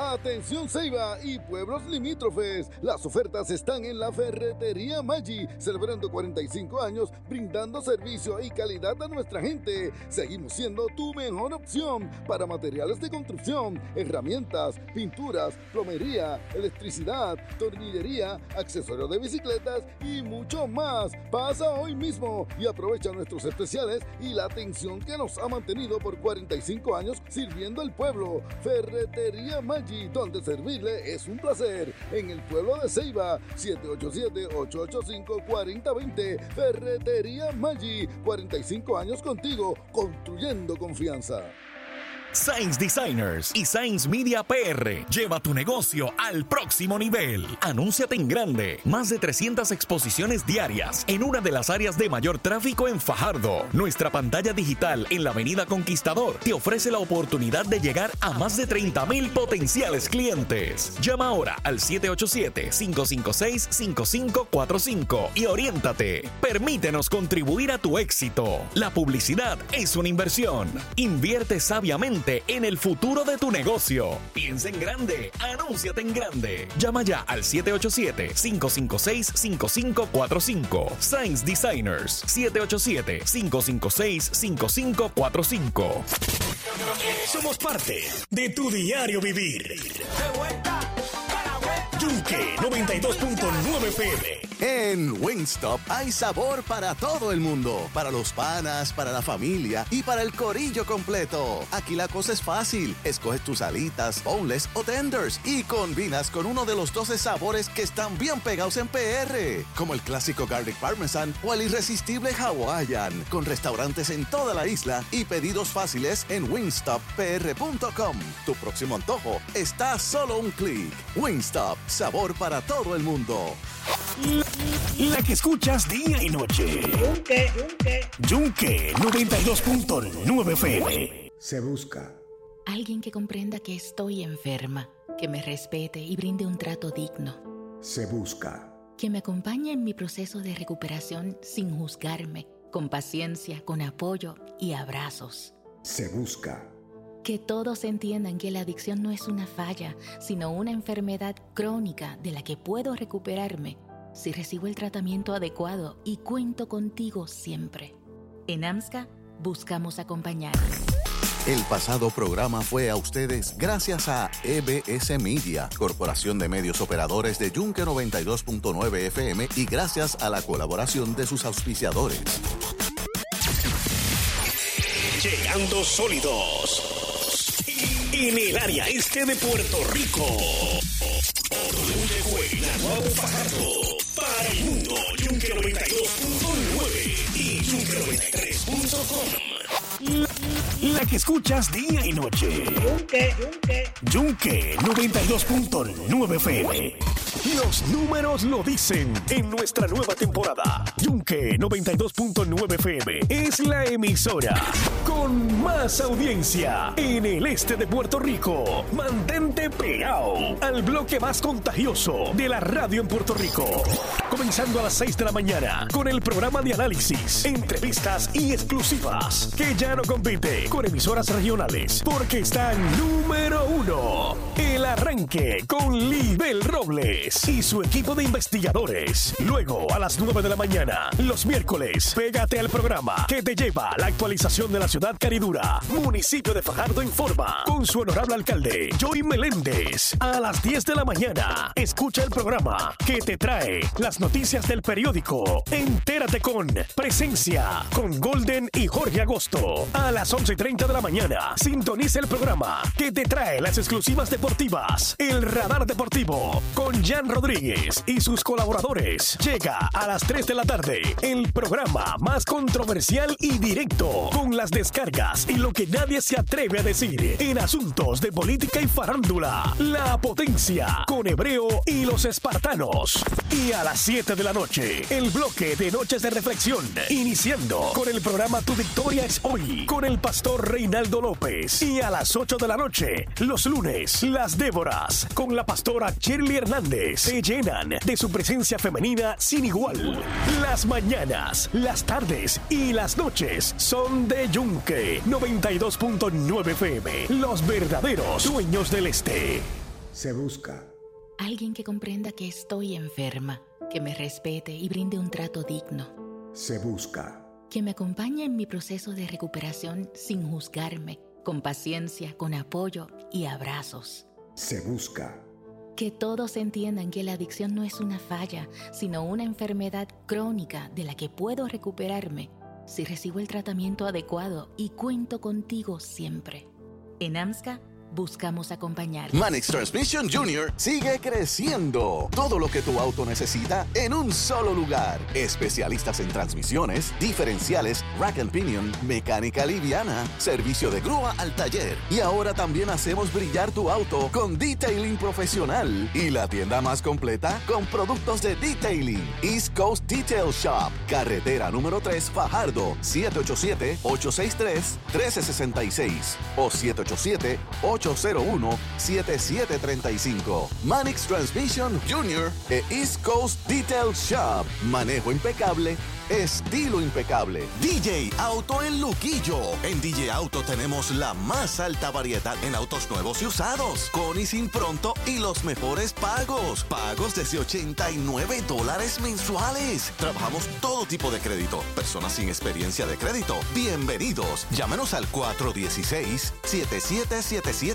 Atención Ceiba y pueblos limítrofes, las ofertas están en la Ferretería Maggi, celebrando 45 años, brindando servicio y calidad a nuestra gente. Seguimos siendo tu mejor opción para materiales de construcción, herramientas, pinturas, plomería, electricidad, tornillería, accesorios de bicicletas y mucho más. Pasa hoy mismo y aprovecha nuestros especiales y la atención que nos ha mantenido por 45 años sirviendo al pueblo. Ferretería Maggi, donde servirle es un placer. En el pueblo de Ceiba, 787-885-4020. Ferretería Maggi, 45 años contigo, construyendo confianza. Sainz Designers y Sainz Media PR. Lleva tu negocio al próximo nivel. Anúnciate en grande. Más de 300 exposiciones diarias en una de las áreas de mayor tráfico en Fajardo. Nuestra pantalla digital en la Avenida Conquistador te ofrece la oportunidad de llegar a más de 30,000 potenciales clientes. Llama ahora al 787-556-5545 y oriéntate. Permítenos contribuir a tu éxito. La publicidad es una inversión. Invierte sabiamente en el futuro de tu negocio. Piensa en grande, anúnciate en grande. Llama ya al 787-556-5545. Sainz Designers, 787-556-5545. Somos parte de tu diario vivir. Yunque 92.9 FM. En Wingstop hay sabor para todo el mundo. Para los panas, para la familia y para el corillo completo. Aquí la cosa es fácil. Escoges tus alitas, boneless o tenders y combinas con uno de los 12 sabores que están bien pegados en PR. Como el clásico Garlic Parmesan o el irresistible Hawaiian. Con restaurantes en toda la isla y pedidos fáciles en wingstoppr.com. Tu próximo antojo está a solo un clic. Wingstop. Sabor para todo el mundo. La que escuchas día y noche. Yunque 92.9 FM. Se busca alguien que comprenda que estoy enferma, que me respete y brinde un trato digno. Se busca que me acompañe en mi proceso de recuperación sin juzgarme, con paciencia, con apoyo y abrazos. Se busca que todos entiendan que la adicción no es una falla, sino una enfermedad crónica de la que puedo recuperarme si recibo el tratamiento adecuado y cuento contigo siempre. En AMSCA buscamos acompañar. El pasado programa fue a ustedes gracias a EBS Media, Corporación de Medios Operadores de Yunque 92.9 FM y gracias a la colaboración de sus auspiciadores. Llegando sólidos en el área este de Puerto Rico. Yunque, Naguabo, Fajardo. Para el mundo, Yunque 92.9 y Yunque93.com. La que escuchas día y noche. Yunque 92.9 FM. Los números lo dicen en nuestra nueva temporada. Yunque 92.9 FM es la emisora con más audiencia en el este de Puerto Rico. Mantente pegado al bloque más contagioso de la radio en Puerto Rico. Comenzando a las 6 de la mañana con el programa de análisis, entrevistas y exclusivas que ya no compite con emisoras regionales porque están número 1. El arranque con Libel Robles y su equipo de investigadores. Luego, a las 9 de la mañana, los miércoles, pégate al programa que te lleva la actualización de la ciudad caridura. Municipio de Fajardo Informa, con su honorable alcalde, Joey Meléndez. A las 10 de la mañana, escucha el programa que te trae las noticias del periódico. Entérate con Presencia, con Golden y Jorge Agosto. A las 11:30 de la mañana, sintoniza el programa que te trae las exclusivas deportivas. El Radar Deportivo, con Jan Rodríguez y sus colaboradores. Llega a las 3 de la tarde el programa más controversial y directo, con las descargas y lo que nadie se atreve a decir en asuntos de política y farándula. La Potencia, con Hebreo y los Espartanos. Y a las 7 de la noche, el bloque de Noches de Reflexión, iniciando con el programa Tu Victoria es Hoy, con el pastor Reinaldo López. Y a las 8 de la noche, los lunes, las Déboras, con la pastora Shirley Hernández, se llenan de su presencia femenina sin igual. Las mañanas, las tardes y las noches son de Yunque 92.9 FM, los verdaderos dueños del este. Se busca. Alguien que comprenda que estoy enferma, que me respete y brinde un trato digno. Se busca. Que me acompañe en mi proceso de recuperación sin juzgarme, con paciencia, con apoyo y abrazos. Se busca. Que todos entiendan que la adicción no es una falla, sino una enfermedad crónica de la que puedo recuperarme si recibo el tratamiento adecuado y cuento contigo siempre. En AMSCA buscamos acompañar. Manix Transmission Jr. sigue creciendo. Todo lo que tu auto necesita en un solo lugar. Especialistas en transmisiones, diferenciales, rack and pinion, mecánica liviana, servicio de grúa al taller. Y ahora también hacemos brillar tu auto con detailing profesional. Y la tienda más completa con productos de detailing. East Coast Detail Shop. Carretera número 3, Fajardo. 787-863-1366 o 787-801-7735. Manix Transmission Jr. e East Coast Detail Shop. Manejo impecable, estilo impecable. DJ Auto en Luquillo. En DJ Auto tenemos la más alta variedad en autos nuevos y usados, con y sin pronto y los mejores pagos. Pagos desde $89 mensuales. Trabajamos todo tipo de crédito. Personas sin experiencia de crédito, bienvenidos. Llámenos al 416-7777.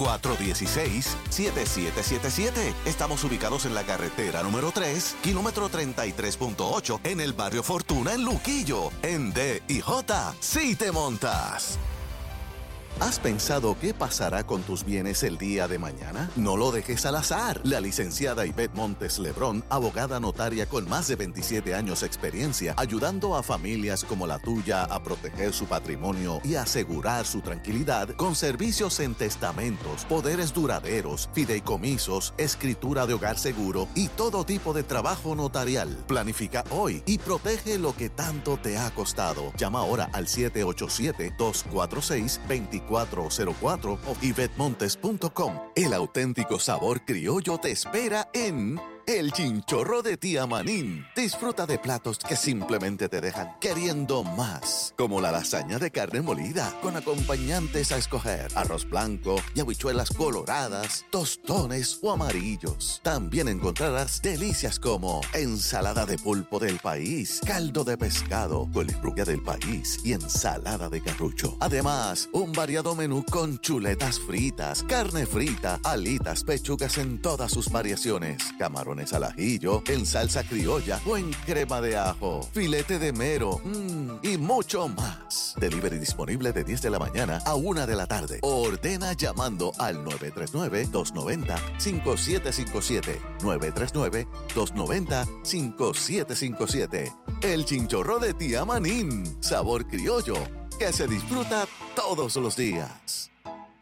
416-7777. Estamos ubicados en la carretera número 3, kilómetro 33.8, en el barrio Fortuna, en Luquillo. En D&J, sí te montas. ¿Has pensado qué pasará con tus bienes el día de mañana? No lo dejes al azar. La licenciada Ivette Montes Lebrón, abogada notaria con más de 27 años de experiencia, ayudando a familias como la tuya a proteger su patrimonio y asegurar su tranquilidad con servicios en testamentos, poderes duraderos, fideicomisos, escritura de hogar seguro y todo tipo de trabajo notarial. Planifica hoy y protege lo que tanto te ha costado. Llama ahora al 787-246-2404 o ivetmontes.com. El auténtico sabor criollo te espera en El Chinchorro de Tía Manín. Disfruta de platos que simplemente te dejan queriendo más, como la lasaña de carne molida con acompañantes a escoger, arroz blanco y habichuelas coloradas, tostones o amarillos. También encontrarás delicias como ensalada de pulpo del país, caldo de pescado, colifruglia del país y ensalada de carrucho. Además, un variado menú con chuletas fritas, carne frita, alitas, pechugas en todas sus variaciones, camarones al ajillo, en salsa criolla o en crema de ajo, filete de mero y mucho más. Delivery disponible de 10 de la mañana a 1 de la tarde. Ordena llamando al 939-290-5757. 939-290-5757. El Chinchorro de Tía Manín. Sabor criollo que se disfruta todos los días.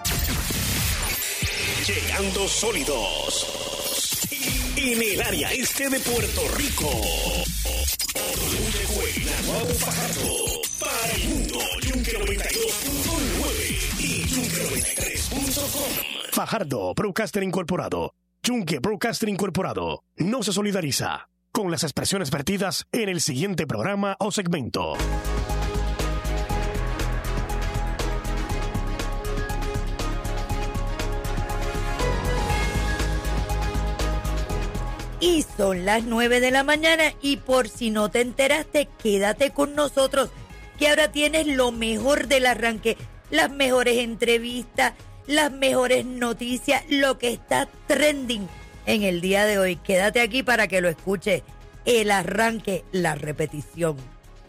Llegando sólidos en el área este de Puerto Rico. Llegó el Naguabo Fajardo para el mundo. Yunque 92.9 y Yunque93.com. Fajardo Broadcaster Incorporado. Yunque Broadcaster Incorporado no se solidariza con las expresiones vertidas en el siguiente programa o segmento. Y son las 9 de la mañana y por si no te enteraste, quédate con nosotros, que ahora tienes lo mejor del arranque, las mejores entrevistas, las mejores noticias, lo que está trending en el día de hoy. Quédate aquí para que lo escuches, el arranque, la repetición.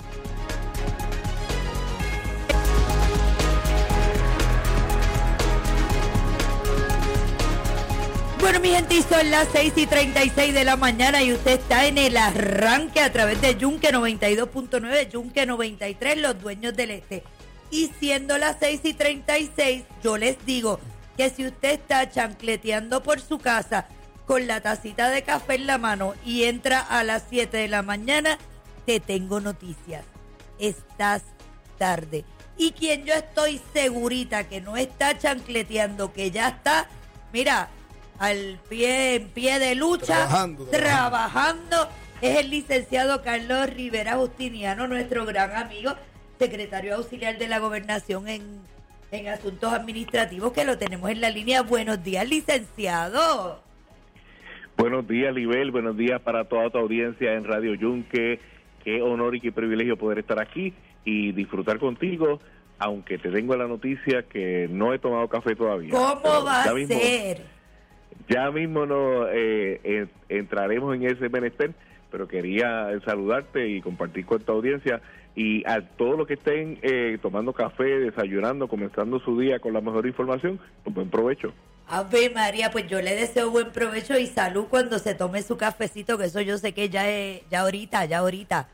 Bueno, mi gente, son las 6:36 de la mañana y usted está en el arranque a través de Yunque 92.9, Yunque 93, los dueños del este. Y siendo las 6:36, yo les digo que si usted está chancleteando por su casa con la tacita de café en la mano y entra a las 7 de la mañana, te tengo noticias. Estás tarde. Y quien yo estoy segurita que no está chancleteando, que ya está, mira, en pie de lucha, trabajando, es el licenciado Carlos Rivera Justiniano, nuestro gran amigo, secretario auxiliar de la Gobernación en en asuntos administrativos, que lo tenemos en la línea. Buenos días, licenciado. Buenos días, Libel. Buenos días para toda tu audiencia en Radio Yunque. Qué honor y qué privilegio poder estar aquí y disfrutar contigo, aunque te tengo la noticia que no he tomado café todavía. ¿Cómo va a ser? Ya mismo entraremos en ese menester, pero quería saludarte y compartir con tu audiencia y a todos los que estén tomando café, desayunando, comenzando su día con la mejor información, pues buen provecho. Ave María, pues yo le deseo buen provecho y salud cuando se tome su cafecito, que eso yo sé que ya ahorita.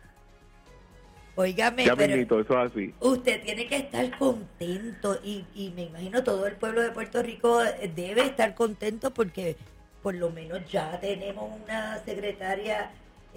Óigame, ya pero mismito, eso es así. Usted tiene que estar contento y me imagino todo el pueblo de Puerto Rico debe estar contento porque por lo menos ya tenemos una secretaria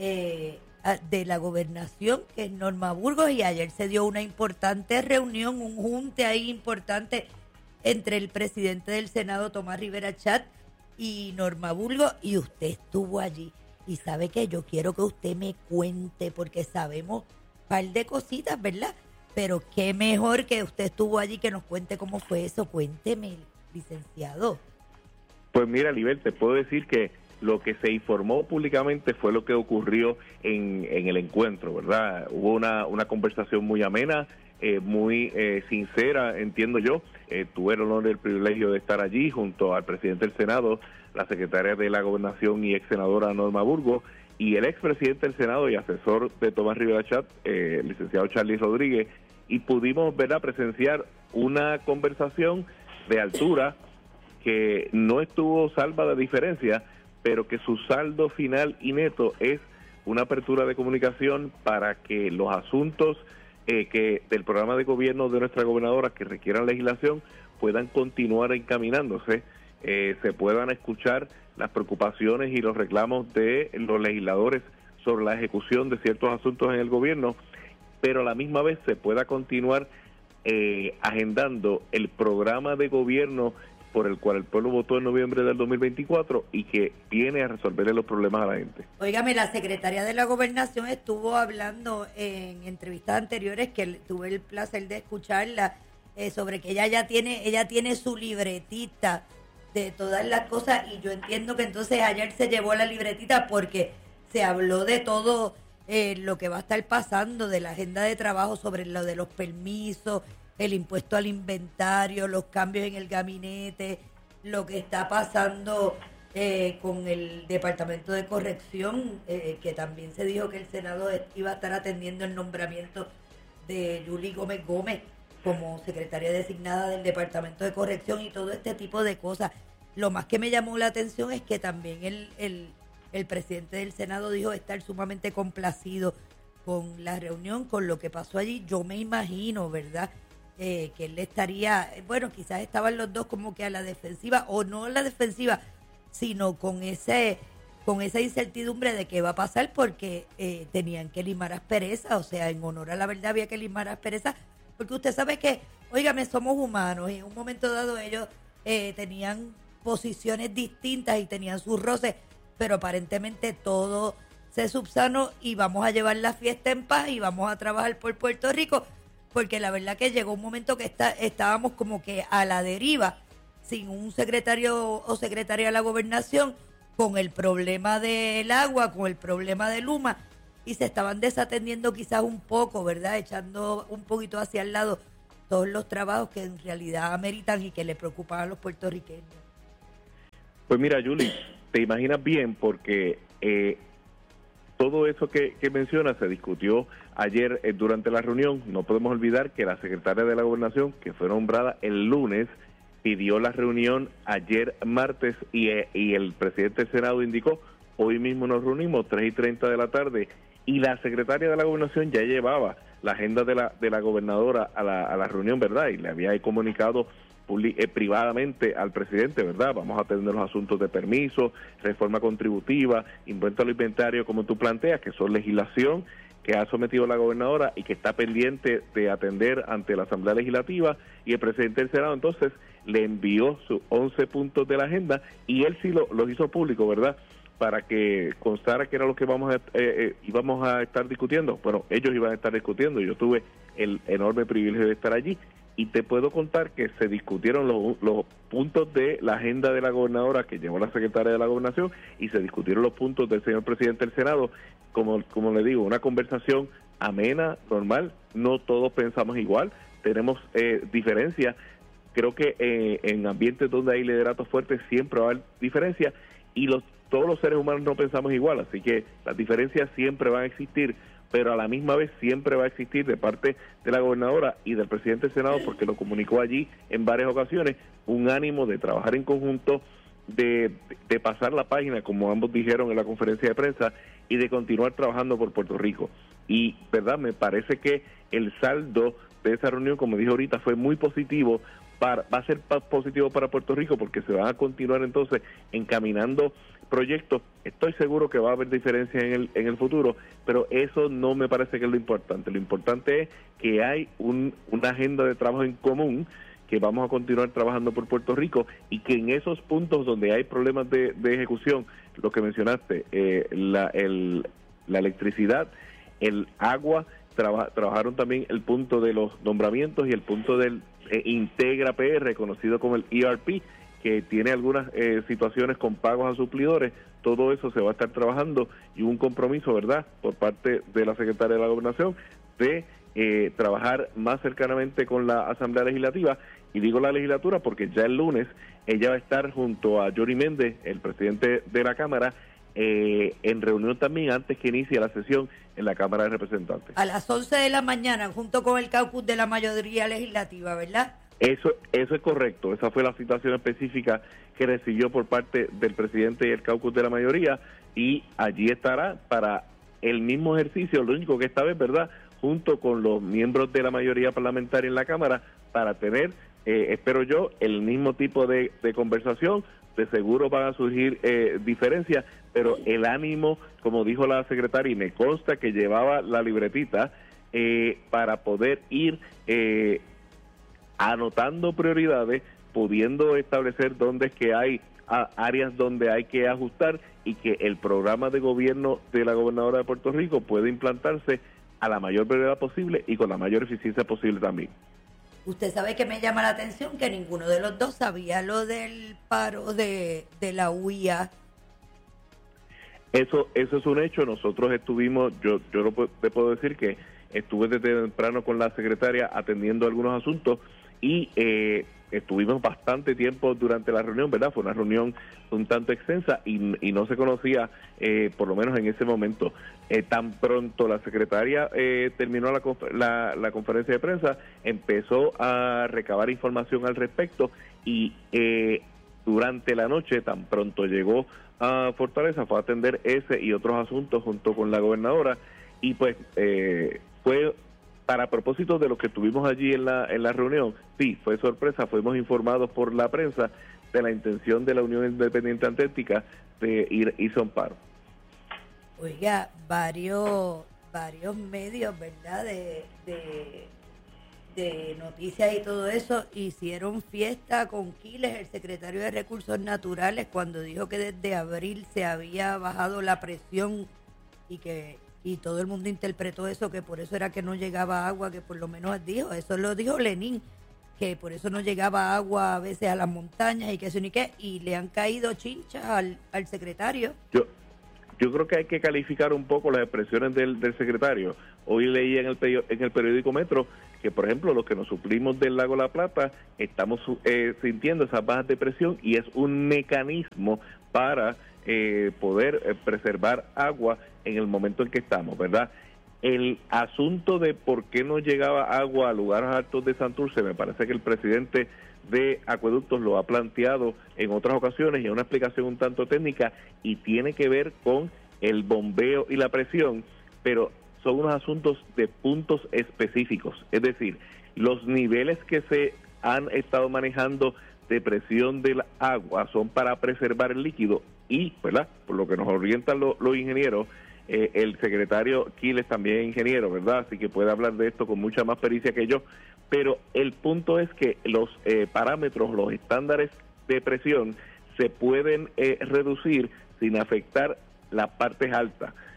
de la gobernación, que es Norma Burgos, y ayer se dio una importante reunión, un junte ahí importante entre el presidente del Senado, Tomás Rivera Chat, y Norma Burgos, y usted estuvo allí. Y sabe que yo quiero que usted me cuente, porque sabemos un par de cositas, ¿verdad? Pero qué mejor que usted estuvo allí, que nos cuente cómo fue eso. Cuénteme, licenciado. Pues mira, Libel, te puedo decir que lo que se informó públicamente fue lo que ocurrió en el encuentro, ¿verdad? Hubo una conversación muy amena, muy sincera, entiendo yo. Tuve el honor y el privilegio de estar allí junto al presidente del Senado, la secretaria de la Gobernación y ex senadora Norma Burgos, y el expresidente del Senado y asesor de Tomás Rivera Chat, el licenciado Charlie Rodríguez, y pudimos, ¿verdad?, presenciar una conversación de altura que no estuvo salva de diferencia, pero que su saldo final y neto es una apertura de comunicación para que los asuntos que del programa de gobierno de nuestra gobernadora que requieran legislación puedan continuar encaminándose, se puedan escuchar las preocupaciones y los reclamos de los legisladores sobre la ejecución de ciertos asuntos en el gobierno, pero a la misma vez se pueda continuar agendando el programa de gobierno por el cual el pueblo votó en noviembre del 2024 y que viene a resolverle los problemas a la gente. Óigame, la secretaria de la Gobernación estuvo hablando en entrevistas anteriores, que tuve el placer de escucharla, sobre que ella tiene su libretita de todas las cosas, y yo entiendo que entonces ayer se llevó la libretita porque se habló de todo lo que va a estar pasando, de la agenda de trabajo, sobre lo de los permisos, el impuesto al inventario, los cambios en el gabinete, lo que está pasando con el Departamento de Corrección, que también se dijo que el Senado iba a estar atendiendo el nombramiento de Yuli Gómez Gómez como secretaria designada del Departamento de Corrección, y todo este tipo de cosas. Lo más que me llamó la atención es que también el presidente del Senado dijo estar sumamente complacido con la reunión, con lo que pasó allí. Yo me imagino, ¿verdad?, que él estaría, bueno, quizás estaban los dos como que a la defensiva, o no a la defensiva, sino con esa incertidumbre de qué va a pasar, porque tenían que limar asperezas, o sea, en honor a la verdad había que limar asperezas, porque usted sabe que, óigame, somos humanos, y en un momento dado ellos tenían posiciones distintas y tenían sus roces, pero aparentemente todo se subsanó y vamos a llevar la fiesta en paz y vamos a trabajar por Puerto Rico, porque la verdad que llegó un momento que estábamos como que a la deriva, sin un secretario o secretaria de la Gobernación, con el problema del agua, con el problema de Luma, y se estaban desatendiendo quizás un poco, ¿verdad?, echando un poquito hacia el lado todos los trabajos que en realidad ameritan y que le preocupan a los puertorriqueños. Pues mira, Yuli, te imaginas bien, porque todo eso que mencionas se discutió ayer durante la reunión. No podemos olvidar que la secretaria de la Gobernación, que fue nombrada el lunes, pidió la reunión ayer martes y el presidente del Senado indicó, hoy mismo nos reunimos 3:30 de la tarde, y la secretaria de la Gobernación ya llevaba la agenda de la gobernadora a la reunión, ¿verdad? Y le había comunicado privadamente al presidente, ¿verdad? Vamos a atender los asuntos de permiso, reforma contributiva, impuesto al inventario, como tú planteas, que son legislación que ha sometido la gobernadora y que está pendiente de atender ante la Asamblea Legislativa, y el presidente del Senado entonces le envió sus 11 puntos de la agenda, y él sí los hizo público, ¿verdad?, para que constara que era lo que íbamos a estar discutiendo. Bueno, ellos iban a estar discutiendo, yo tuve el enorme privilegio de estar allí, y te puedo contar que se discutieron los puntos de la agenda de la gobernadora que llevó la secretaria de la Gobernación y se discutieron los puntos del señor presidente del Senado, como le digo, una conversación amena, normal, no todos pensamos igual, tenemos diferencias, creo que en ambientes donde hay lideratos fuertes siempre va a haber diferencias y todos los seres humanos no pensamos igual, así que las diferencias siempre van a existir, pero a la misma vez siempre va a existir de parte de la gobernadora y del presidente del Senado, porque lo comunicó allí en varias ocasiones, un ánimo de trabajar en conjunto, de pasar la página, como ambos dijeron en la conferencia de prensa, y de continuar trabajando por Puerto Rico. Y, ¿verdad? Me parece que el saldo de esa reunión, como dije ahorita, fue muy positivo, va a ser positivo para Puerto Rico, porque se van a continuar entonces encaminando proyectos. Estoy seguro que va a haber diferencias en el futuro, pero eso no me parece que es lo importante. Lo importante es que hay una agenda de trabajo en común, que vamos a continuar trabajando por Puerto Rico y que en esos puntos donde hay problemas de ejecución, lo que mencionaste, la electricidad, el agua, trabajaron también el punto de los nombramientos y el punto del Integra PR, conocido como el ERP, que tiene algunas situaciones con pagos a suplidores. Todo eso se va a estar trabajando y un compromiso, ¿verdad?, por parte de la secretaria de la Gobernación de trabajar más cercanamente con la Asamblea Legislativa, y digo la legislatura porque ya el lunes ella va a estar junto a Johnny Méndez, el presidente de la Cámara, en reunión también antes que inicie la sesión en la Cámara de Representantes. A las 11 de la mañana, junto con el caucus de la mayoría legislativa, ¿verdad? Eso es correcto, esa fue la citación específica que recibió por parte del presidente y el caucus de la mayoría, y allí estará para el mismo ejercicio, lo único que esta vez, ¿verdad?, junto con los miembros de la mayoría parlamentaria en la Cámara, para tener, espero yo, el mismo tipo de conversación. De seguro van a surgir diferencias, pero el ánimo, como dijo la secretaria, y me consta que llevaba la libretita, para poder ir anotando prioridades, pudiendo establecer dónde es que hay áreas donde hay que ajustar, y que el programa de gobierno de la gobernadora de Puerto Rico puede implantarse a la mayor brevedad posible y con la mayor eficiencia posible también. Usted sabe que me llama la atención que ninguno de los dos sabía lo del paro de la UIA. Eso es un hecho. Nosotros estuvimos, yo te puedo decir que estuve desde temprano con la secretaria atendiendo algunos asuntos, y estuvimos bastante tiempo durante la reunión, ¿verdad? Fue una reunión un tanto extensa y no se conocía, por lo menos en ese momento. Tan pronto la secretaria terminó la conferencia de prensa, empezó a recabar información al respecto, y durante la noche, tan pronto llegó a Fortaleza, fue a atender ese y otros asuntos junto con la gobernadora, y pues fue para propósito de lo que tuvimos allí en la reunión. Sí, fue sorpresa, fuimos informados por la prensa de la intención de la Unión Independiente Atlética de irse a un paro. Oiga, varios medios, ¿verdad?, de noticias y todo eso, hicieron fiesta con Quiles, el secretario de Recursos Naturales, cuando dijo que desde abril se había bajado la presión, y todo el mundo interpretó eso, que por eso era que no llegaba agua, que por lo menos dijo, eso lo dijo Lenín, que por eso no llegaba agua a veces a las montañas y que eso ni qué, y le han caído chinchas al secretario. Yo creo que hay que calificar un poco las expresiones del secretario. Hoy leí en el periódico Metro que, por ejemplo, los que nos suplimos del lago La Plata estamos sintiendo esas bajas de presión, y es un mecanismo para poder preservar agua en el momento en que estamos, ¿verdad? El asunto de por qué no llegaba agua a lugares altos de Santurce, me parece que el presidente de Acueductos lo ha planteado en otras ocasiones, y es una explicación un tanto técnica, y tiene que ver con el bombeo y la presión, pero son unos asuntos de puntos específicos, es decir, los niveles que se han estado manejando de presión del agua son para preservar el líquido, y, ¿verdad?, por lo que nos orientan los ingenieros, el secretario Quiles también es ingeniero, ¿verdad?, así que puede hablar de esto con mucha más pericia que yo, pero el punto es que los parámetros, los estándares de presión se pueden reducir sin afectar las partes altas.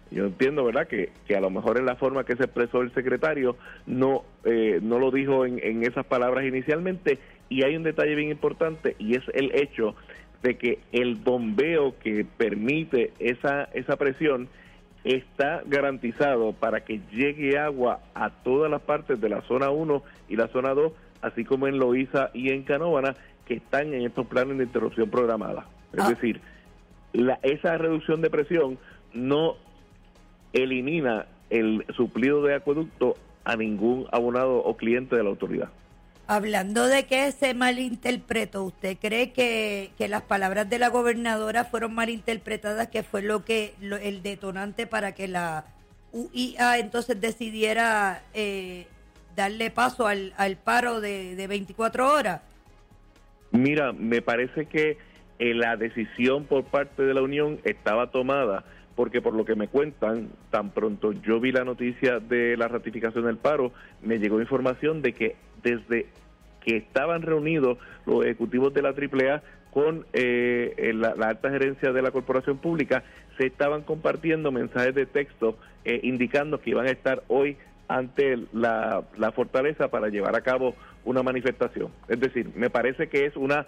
Yo entiendo, ¿verdad?, que a lo mejor en la forma que se expresó el secretario no lo dijo en esas palabras inicialmente, y hay un detalle bien importante, y es el hecho de que el bombeo que permite esa presión está garantizado para que llegue agua a todas las partes de la zona 1 y la zona 2, así como en Loíza y en Canóvana, que están en estos planes de interrupción programada. Es decir, esa reducción de presión no elimina el suplido de acueducto a ningún abonado o cliente de la autoridad. Hablando de que se malinterpretó, ¿usted cree que las palabras de la gobernadora fueron malinterpretadas, que fue el detonante para que la UIA entonces decidiera darle paso al paro de 24 horas? Mira, me parece que la decisión por parte de la Unión estaba tomada, porque por lo que me cuentan, tan pronto yo vi la noticia de la ratificación del paro, me llegó información de que desde que estaban reunidos los ejecutivos de la AAA con la alta gerencia de la corporación pública, se estaban compartiendo mensajes de texto indicando que iban a estar hoy ante la fortaleza para llevar a cabo una manifestación. Es decir, me parece que es una,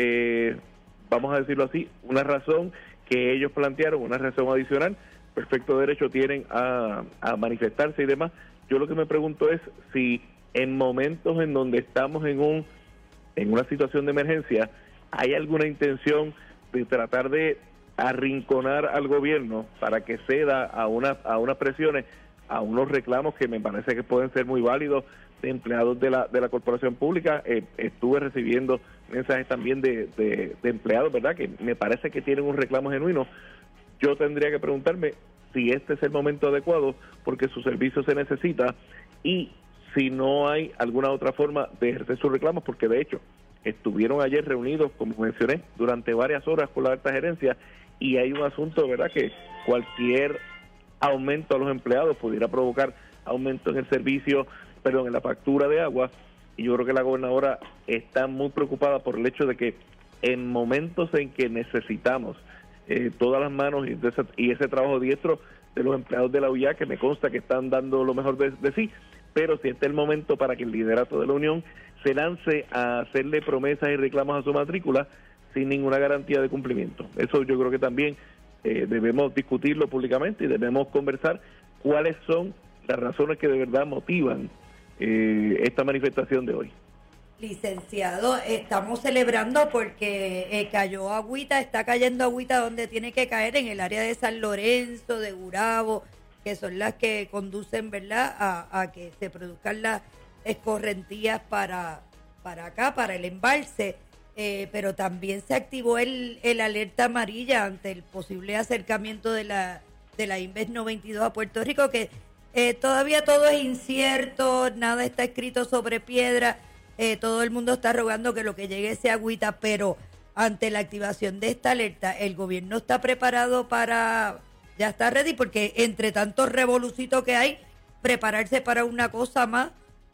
vamos a decirlo así, una razón que ellos plantearon, una razón adicional. Perfecto derecho tienen a manifestarse y demás. Yo lo que me pregunto es si en momentos en donde estamos en una situación de emergencia, hay alguna intención de tratar de arrinconar al gobierno para que ceda a unas presiones, a unos reclamos que me parece que pueden ser muy válidos de empleados de la corporación pública. Estuve recibiendo mensajes también de empleados, ¿verdad?, que me parece que tienen un reclamo genuino. Yo tendría que preguntarme si este es el momento adecuado, porque su servicio se necesita, y si no hay alguna otra forma de ejercer sus reclamos, porque de hecho estuvieron ayer reunidos, como mencioné, durante varias horas con la alta gerencia, y hay un asunto, ¿verdad?, que cualquier aumento a los empleados pudiera provocar aumento en el servicio, en la factura de agua, y yo creo que la gobernadora está muy preocupada por el hecho de que en momentos en que necesitamos todas las manos y ese trabajo diestro de los empleados de la UIA, que me consta que están dando lo mejor de sí, pero si este es el momento para que el liderato de la Unión se lance a hacerle promesas y reclamos a su matrícula sin ninguna garantía de cumplimiento. Eso yo creo que también debemos discutirlo públicamente y debemos conversar cuáles son las razones que de verdad motivan esta manifestación de hoy. Licenciado, estamos celebrando porque cayó agüita, está cayendo agüita donde tiene que caer, en el área de San Lorenzo, de Gurabo, que son las que conducen, ¿verdad?, a que se produzcan las escorrentías para acá, para el embalse, pero también se activó el alerta amarilla ante el posible acercamiento de la Inves 92 a Puerto Rico, que todavía todo es incierto, nada está escrito sobre piedra, todo el mundo está rogando que lo que llegue sea agüita, pero ante la activación de esta alerta, el gobierno está preparado ya está ready, porque entre tantos revolucitos que hay, prepararse para una cosa más.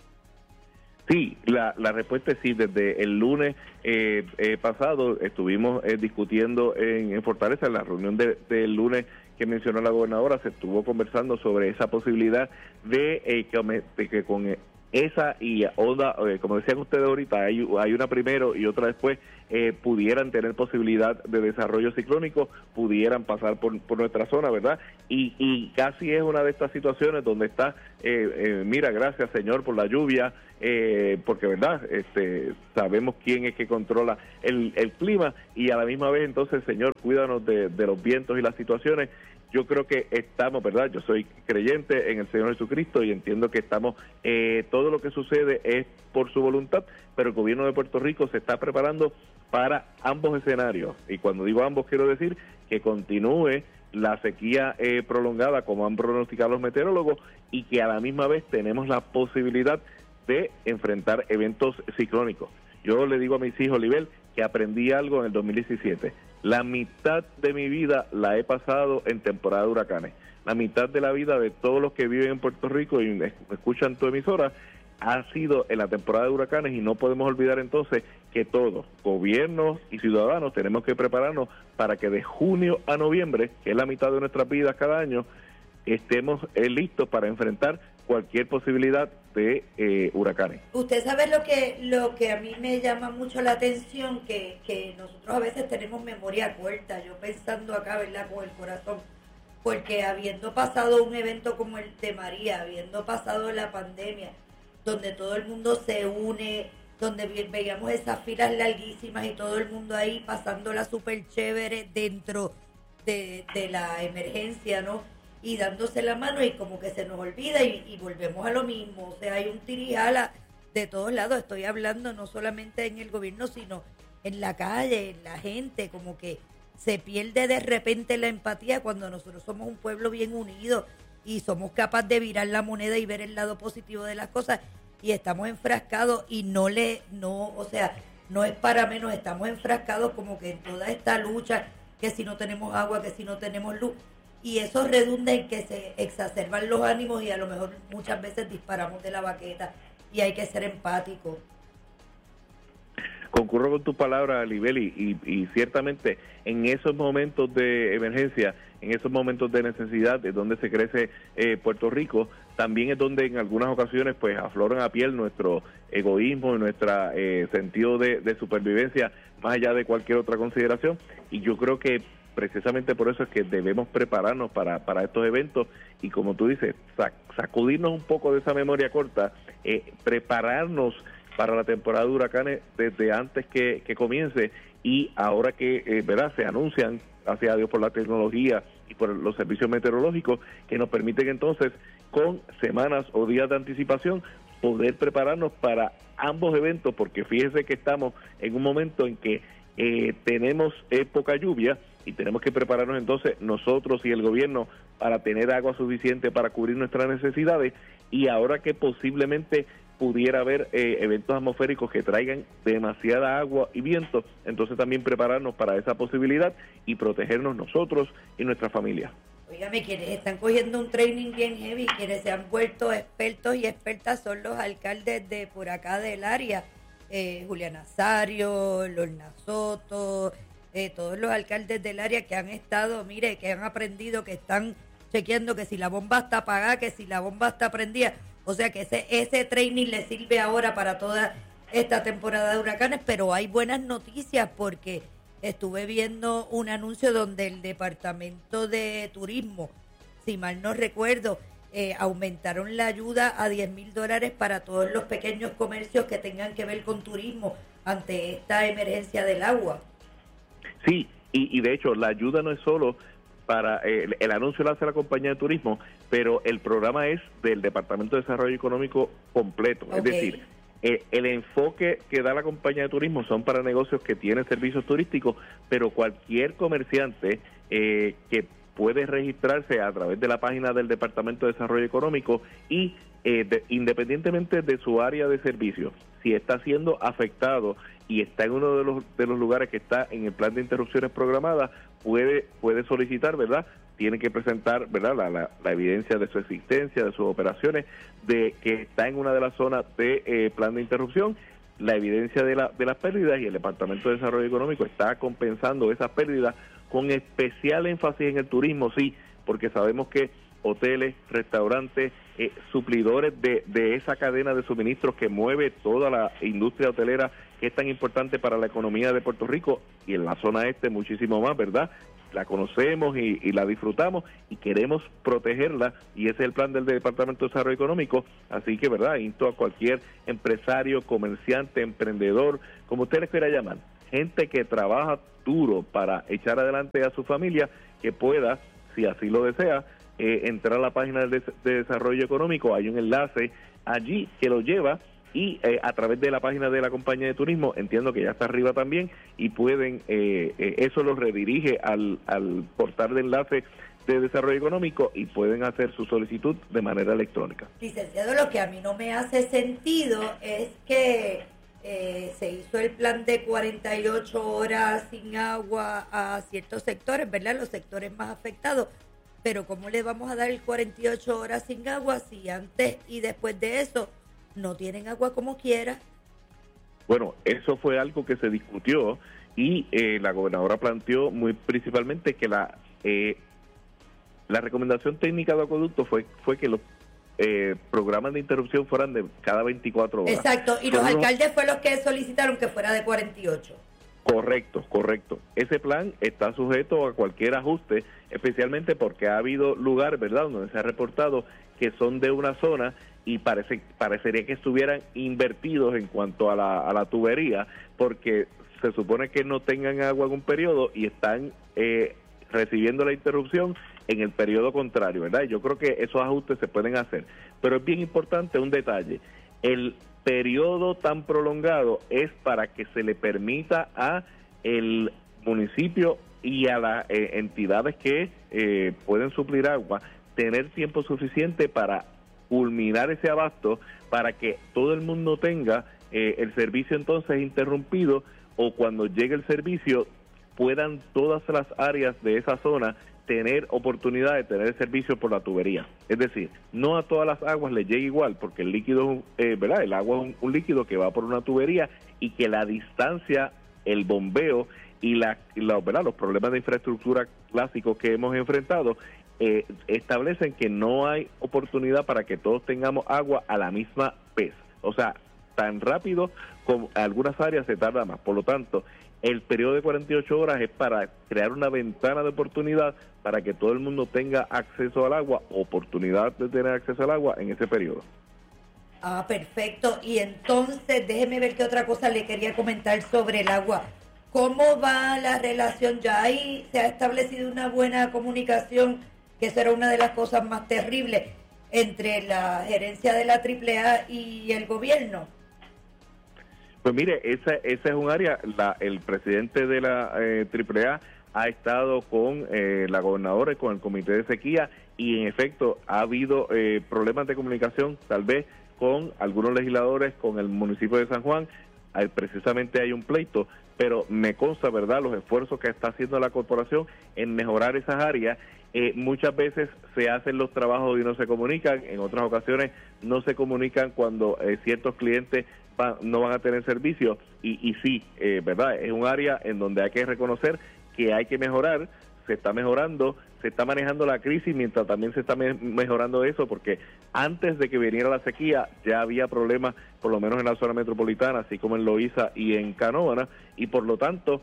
Sí, la respuesta es sí. Desde el lunes pasado estuvimos discutiendo en Fortaleza, en la reunión del lunes que mencionó la gobernadora, se estuvo conversando sobre esa posibilidad de que con esa y otra, como decían ustedes ahorita, hay una primero y otra después, pudieran tener posibilidad de desarrollo ciclónico, pudieran pasar por nuestra zona, ¿verdad? Y casi es una de estas situaciones donde está, mira, gracias Señor por la lluvia, porque, ¿verdad?, sabemos quién es que controla el clima, y a la misma vez entonces, Señor, cuídanos de los vientos y las situaciones. Yo creo que estamos, ¿verdad?, yo soy creyente en el Señor Jesucristo y entiendo que estamos, todo lo que sucede es por su voluntad, pero el gobierno de Puerto Rico se está preparando para ambos escenarios, y cuando digo ambos quiero decir que continúe la sequía prolongada como han pronosticado los meteorólogos, y que a la misma vez tenemos la posibilidad de enfrentar eventos ciclónicos. Yo le digo a mis hijos, Oliver, que aprendí algo en el 2017. La mitad de mi vida la he pasado en temporada de huracanes. La mitad de la vida de todos los que viven en Puerto Rico y me escuchan tu emisora ha sido en la temporada de huracanes, y no podemos olvidar entonces que todos, gobiernos y ciudadanos, tenemos que prepararnos para que de junio a noviembre, que es la mitad de nuestras vidas cada año, estemos listos para enfrentar cualquier posibilidad de huracanes. Usted sabe lo que a mí me llama mucho la atención, que nosotros a veces tenemos memoria corta, yo pensando acá, ¿verdad?, con el corazón, porque habiendo pasado un evento como el de María, habiendo pasado la pandemia, donde todo el mundo se une, donde veíamos esas filas larguísimas y todo el mundo ahí pasándola súper chévere dentro de la emergencia, ¿no?, y dándose la mano, y como que se nos olvida y volvemos a lo mismo. O sea, hay un tirijala de todos lados. Estoy hablando no solamente en el gobierno, sino en la calle, en la gente, como que se pierde de repente la empatía cuando nosotros somos un pueblo bien unido y somos capaces de virar la moneda y ver el lado positivo de las cosas, y estamos enfrascados y no es para menos, estamos enfrascados como que en toda esta lucha, que si no tenemos agua, que si no tenemos luz, y eso redunda en que se exacerban los ánimos y a lo mejor muchas veces disparamos de la baqueta, y hay que ser empáticos. Concurro con tu palabra, Libeli, y ciertamente en esos momentos de emergencia, en esos momentos de necesidad, es donde se crece Puerto Rico. También es donde en algunas ocasiones pues afloran a piel nuestro egoísmo y nuestro sentido de supervivencia, más allá de cualquier otra consideración. Y yo creo que precisamente por eso es que debemos prepararnos para estos eventos, y como tú dices, sacudirnos un poco de esa memoria corta, prepararnos para la temporada de huracanes desde antes que comience, y ahora que verdad se anuncian, gracias a Dios por la tecnología y por los servicios meteorológicos, que nos permiten entonces con semanas o días de anticipación poder prepararnos para ambos eventos, porque fíjese que estamos en un momento en que tenemos poca lluvia, y tenemos que prepararnos entonces nosotros y el gobierno para tener agua suficiente para cubrir nuestras necesidades, y ahora que posiblemente pudiera haber eventos atmosféricos que traigan demasiada agua y viento, entonces también prepararnos para esa posibilidad y protegernos nosotros y nuestra familia. Óigame, quienes están cogiendo un training bien heavy, quienes se han vuelto expertos y expertas, son los alcaldes de por acá del área, Julián Nazario, Lorna Soto, todos los alcaldes del área que han estado, mire, que han aprendido, que están chequeando que si la bomba está apagada, que si la bomba está prendida. O sea que ese training le sirve ahora para toda esta temporada de huracanes, pero hay buenas noticias, porque estuve viendo un anuncio donde el Departamento de Turismo, si mal no recuerdo, aumentaron la ayuda a $10,000 para todos los pequeños comercios que tengan que ver con turismo ante esta emergencia del agua. Sí, y de hecho la ayuda no es solo para, el anuncio lo hace la compañía de turismo, pero el programa es del Departamento de Desarrollo Económico completo, es decir, el enfoque que da la compañía de turismo son para negocios que tienen servicios turísticos, pero cualquier comerciante que puede registrarse a través de la página del Departamento de Desarrollo Económico y independientemente de su área de servicio, si está siendo afectado y está en uno de los lugares que está en el plan de interrupciones programadas, puede solicitar, ¿verdad? Tiene que presentar, ¿verdad?, la evidencia de su existencia, de sus operaciones, de que está en una de las zonas de plan de interrupción, la evidencia de las pérdidas, y el Departamento de Desarrollo Económico está compensando esas pérdidas con especial énfasis en el turismo, sí, porque sabemos que hoteles, restaurantes, suplidores de esa cadena de suministros que mueve toda la industria hotelera, que es tan importante para la economía de Puerto Rico, y en la zona este muchísimo más, ¿verdad? La conocemos y la disfrutamos y queremos protegerla, y ese es el plan del Departamento de Desarrollo Económico. Así que, ¿verdad?, insto a cualquier empresario, comerciante, emprendedor, como usted les quiera llamar, gente que trabaja duro para echar adelante a su familia, que pueda, si así lo desea, entrar a la página de Desarrollo Económico. Hay un enlace allí que lo lleva, y a través de la página de la compañía de turismo, entiendo que ya está arriba también, y pueden, eso los redirige al portal de enlace de Desarrollo Económico, y pueden hacer su solicitud de manera electrónica. Licenciado, lo que a mí no me hace sentido es que se hizo el plan de 48 horas sin agua a ciertos sectores, ¿verdad?, los sectores más afectados, pero ¿cómo le vamos a dar el 48 horas sin agua si antes y después de eso no tienen agua como quiera? Bueno, eso fue algo que se discutió, y la gobernadora planteó muy principalmente que la La recomendación técnica de acueducto fue que los programas de interrupción fueran de cada 24 horas. Exacto, y los alcaldes fue los que solicitaron que fuera de 48. Correcto. Ese plan está sujeto a cualquier ajuste, especialmente porque ha habido lugares, ¿verdad?, donde se ha reportado que son de una zona y parecería que estuvieran invertidos en cuanto a la tubería, porque se supone que no tengan agua en un periodo y están recibiendo la interrupción en el periodo contrario, ¿verdad? Yo creo que esos ajustes se pueden hacer, pero es bien importante un detalle: el periodo tan prolongado es para que se le permita a el municipio y a las entidades que pueden suplir agua tener tiempo suficiente para culminar ese abasto, para que todo el mundo tenga el servicio entonces interrumpido, o cuando llegue el servicio puedan todas las áreas de esa zona tener oportunidad de tener el servicio por la tubería. Es decir, no a todas las aguas les llega igual, porque el líquido, ¿verdad?, el agua es un líquido que va por una tubería, y que la distancia, el bombeo y ¿verdad?, los problemas de infraestructura clásicos que hemos enfrentado establecen que no hay oportunidad para que todos tengamos agua a la misma vez. O sea, tan rápido como algunas áreas se tarda más. Por lo tanto, el periodo de 48 horas es para crear una ventana de oportunidad para que todo el mundo tenga acceso al agua, oportunidad de tener acceso al agua en ese periodo. Ah, perfecto. Y entonces, déjeme ver qué otra cosa le quería comentar sobre el agua. ¿Cómo va la relación? Ya ahí se ha establecido una buena comunicación, que esa era una de las cosas más terribles, entre la gerencia de la AAA y el gobierno. Pues mire, esa es un área, el presidente de la AAA ha estado con la gobernadora y con el comité de sequía, y en efecto ha habido problemas de comunicación, tal vez con algunos legisladores, con el municipio de San Juan. Precisamente hay un pleito, pero me consta, ¿verdad?, los esfuerzos que está haciendo la corporación en mejorar esas áreas. Muchas veces se hacen los trabajos y no se comunican, en otras ocasiones no se comunican cuando ciertos clientes no van a tener servicio, y sí, ¿verdad?, es un área en donde hay que reconocer que hay que mejorar. Se está mejorando, se está manejando la crisis mientras también se está mejorando eso, porque antes de que viniera la sequía ya había problemas, por lo menos en la zona metropolitana, así como en Loíza y en Canóvana, y por lo tanto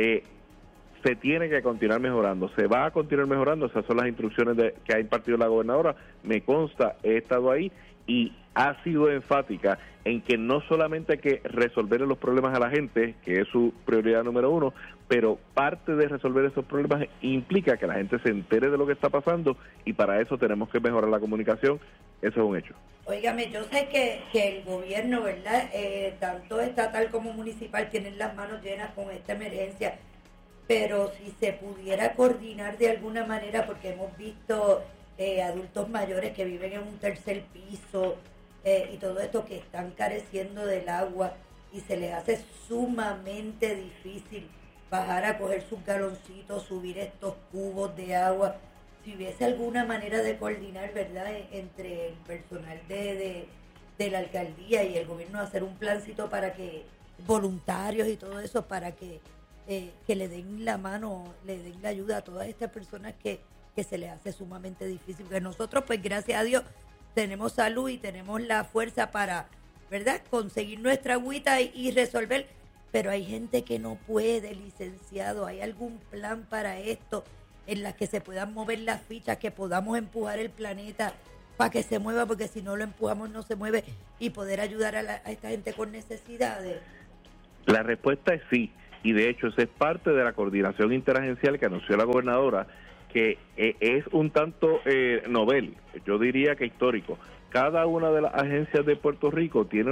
se tiene que continuar mejorando, se va a continuar mejorando. Esas son las instrucciones que ha impartido la gobernadora. Me consta, he estado ahí y ha sido enfática en que no solamente hay que resolver los problemas a la gente, que es su prioridad número uno, pero parte de resolver esos problemas implica que la gente se entere de lo que está pasando, y para eso tenemos que mejorar la comunicación. Eso es un hecho. Óigame, yo sé que el gobierno, ¿verdad?, tanto estatal como municipal, tienen las manos llenas con esta emergencia, pero si se pudiera coordinar de alguna manera, porque hemos visto adultos mayores que viven en un tercer piso y todo esto, que están careciendo del agua, y se les hace sumamente difícil bajar a coger sus galoncitos, subir estos cubos de agua. Si hubiese alguna manera de coordinar, ¿verdad?, entre el personal de la alcaldía y el gobierno, hacer un plancito para que voluntarios y todo eso, para que le den la mano, le den la ayuda a todas estas personas que se les hace sumamente difícil. Porque nosotros, pues gracias a Dios, tenemos salud y tenemos la fuerza para, ¿verdad?, conseguir nuestra agüita y resolver. Pero hay gente que no puede, licenciado. ¿Hay algún plan para esto, en la que se puedan mover las fichas, que podamos empujar el planeta para que se mueva? Porque si no lo empujamos no se mueve, y poder ayudar a esta gente con necesidades. La respuesta es sí, y de hecho esa es parte de la coordinación interagencial que anunció la gobernadora, que es un tanto novel, yo diría que histórico. Cada una de las agencias de Puerto Rico tiene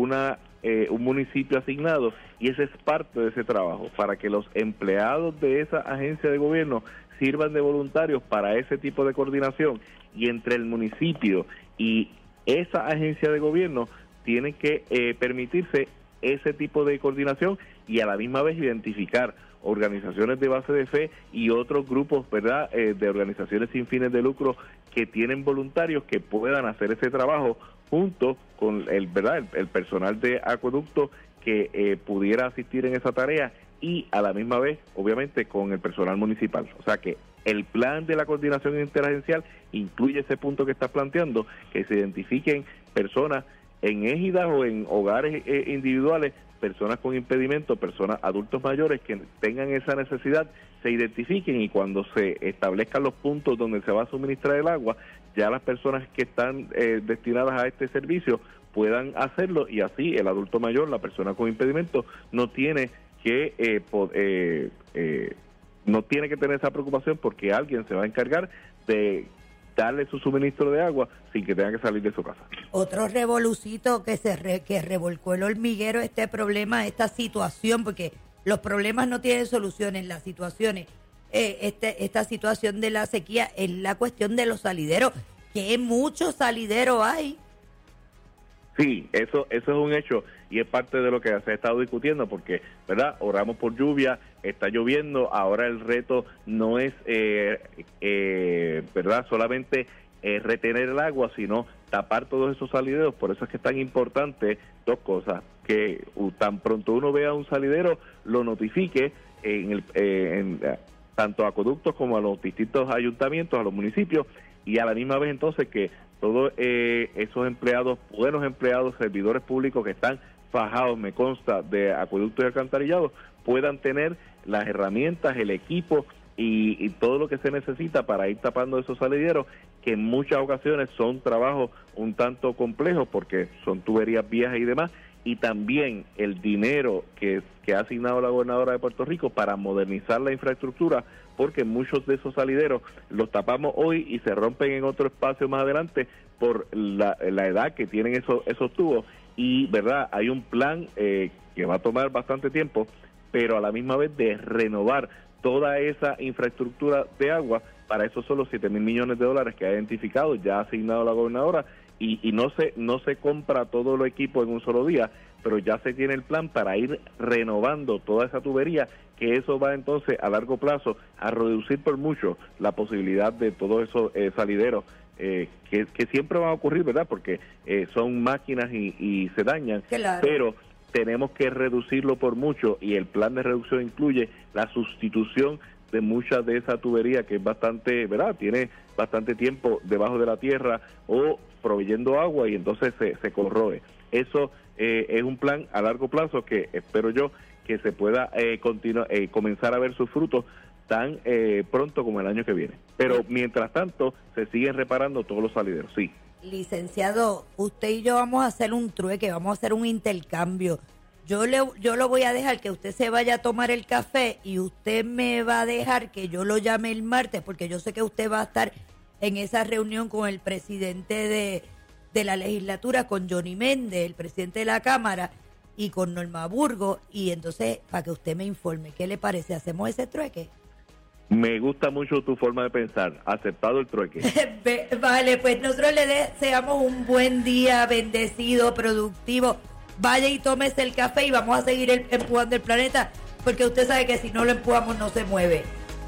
un municipio asignado, y ese es parte de ese trabajo, para que los empleados de esa agencia de gobierno sirvan de voluntarios para ese tipo de coordinación, y entre el municipio y esa agencia de gobierno tienen que permitirse ese tipo de coordinación, y a la misma vez identificar organizaciones de base de fe y otros grupos, ¿verdad?, de organizaciones sin fines de lucro que tienen voluntarios que puedan hacer ese trabajo junto con el personal de acueducto que pudiera asistir en esa tarea, y a la misma vez, obviamente, con el personal municipal. O sea que el plan de la coordinación interagencial incluye ese punto que estás planteando, que se identifiquen personas en égidas o en hogares individuales, personas con impedimento, personas adultos mayores que tengan esa necesidad, se identifiquen, y cuando se establezcan los puntos donde se va a suministrar el agua, ya las personas que están destinadas a este servicio puedan hacerlo, y así el adulto mayor, la persona con impedimento, no tiene que tener esa preocupación, porque alguien se va a encargar de darle su suministro de agua sin que tenga que salir de su casa. Otro revolucito que revolcó el hormiguero este problema, esta situación, porque los problemas no tienen soluciones, las situaciones, esta situación de la sequía es la cuestión de los salideros, que muchos salideros hay. Sí, eso es un hecho, y es parte de lo que se ha estado discutiendo, porque, ¿verdad?, oramos por lluvia, está lloviendo, ahora el reto no es, ¿verdad?, solamente retener el agua, sino tapar todos esos salideros. Por eso es que es tan importante dos cosas: que tan pronto uno vea un salidero, lo notifique en tanto a acueductos como a los distintos ayuntamientos, a los municipios, y a la misma vez entonces que todos esos empleados, buenos empleados, servidores públicos que están fajados, me consta, de acueductos y alcantarillados, puedan tener las herramientas, el equipo y todo lo que se necesita para ir tapando esos salideros, que en muchas ocasiones son trabajos un tanto complejos porque son tuberías viejas y demás, y también el dinero que ha asignado la gobernadora de Puerto Rico para modernizar la infraestructura, porque muchos de esos salideros los tapamos hoy y se rompen en otro espacio más adelante por la edad que tienen esos tubos, y verdad, hay un plan que va a tomar bastante tiempo, pero a la misma vez de renovar toda esa infraestructura de agua. Para eso son los $7,000 millones que ha identificado, ya ha asignado la gobernadora, y no se compra todo el equipo en un solo día, pero ya se tiene el plan para ir renovando toda esa tubería, que eso va entonces a largo plazo a reducir por mucho la posibilidad de todos esos salideros que siempre van a ocurrir, ¿verdad?, porque son máquinas y se dañan, claro. Pero tenemos que reducirlo por mucho, y el plan de reducción incluye la sustitución de muchas de esa tubería, que es bastante, ¿verdad?, tiene bastante tiempo debajo de la tierra o proveyendo agua, y entonces se corroe. Eso es un plan a largo plazo que espero yo que se pueda comenzar a ver sus frutos tan pronto como el año que viene. Pero mientras tanto se siguen reparando todos los salideros, sí. Licenciado, usted y yo vamos a hacer un trueque, vamos a hacer un intercambio. Yo lo voy a dejar que usted se vaya a tomar el café, y usted me va a dejar que yo lo llame el martes, porque yo sé que usted va a estar en esa reunión con el presidente de la legislatura, con Johnny Méndez, el presidente de la Cámara, y con Norma Burgos, y entonces para que usted me informe. ¿Qué le parece? ¿Hacemos ese trueque? Me gusta mucho tu forma de pensar. Aceptado el trueque. Vale, pues nosotros le deseamos un buen día, bendecido, productivo. Vaya y tómese el café, y vamos a seguir empujando el planeta, porque usted sabe que si no lo empujamos no se mueve.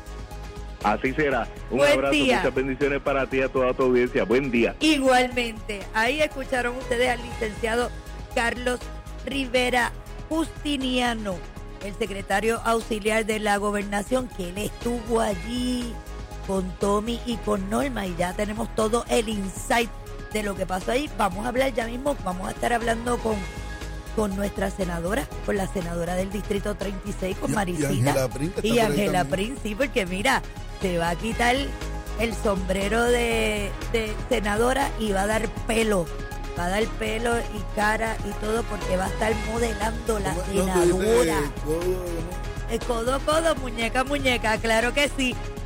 Así será. Un buen abrazo, día. Muchas bendiciones para ti y a toda tu audiencia. Buen día. Igualmente. Ahí escucharon ustedes al licenciado Carlos Rivera Justiniano, el secretario auxiliar de la gobernación, que él estuvo allí con Tommy y con Norma, y ya tenemos todo el insight de lo que pasó ahí. Vamos a hablar ya mismo, vamos a estar hablando con nuestra senadora, con la senadora del Distrito 36, con Marisita. Y Ángela Prince, sí, porque mira, se va a quitar el sombrero de senadora y va a dar pelo. Va a dar pelo y cara y todo, porque va a estar modelando la senadora. Codo, muñeca, claro que sí.